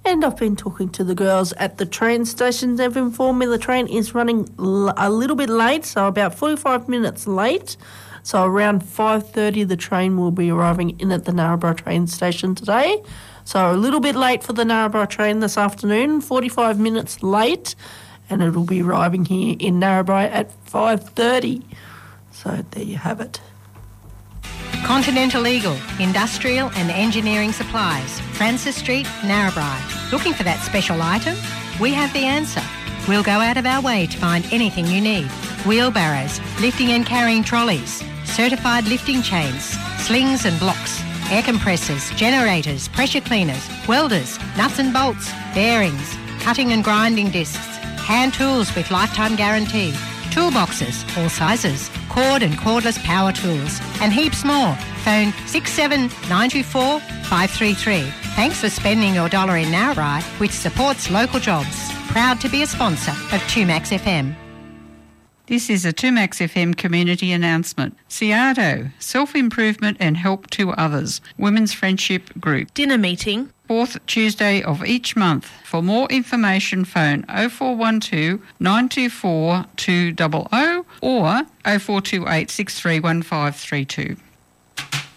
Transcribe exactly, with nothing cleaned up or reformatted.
And I've been talking to the girls at the train station. They've informed me the train is running l- a little bit late, so about forty-five minutes late. So around five thirty the train will be arriving in at the Narrabri train station today. So a little bit late for the Narrabri train this afternoon, forty-five minutes late, and it'll be arriving here in Narrabri at five thirty. So there you have it. Continental Eagle, industrial and engineering supplies. Francis Street, Narrabri. Looking for that special item? We have the answer. We'll go out of our way to find anything you need. Wheelbarrows, lifting and carrying trolleys, certified lifting chains, slings and blocks, air compressors, generators, pressure cleaners, welders, nuts and bolts, bearings, cutting and grinding discs, hand tools with lifetime guarantee, toolboxes, all sizes, cord and cordless power tools, and heaps more. Phone six seven nine two four five three three. Thanks for spending your dollar in Narrabri, which supports local jobs. Proud to be a sponsor of two Max F M. This is a two Max F M community announcement. Ciado, Self-Improvement and Help to Others, Women's Friendship Group. Dinner meeting. Fourth Tuesday of each month. For more information, phone oh four one two nine two four two zero zero or oh four two eight six three one five three two.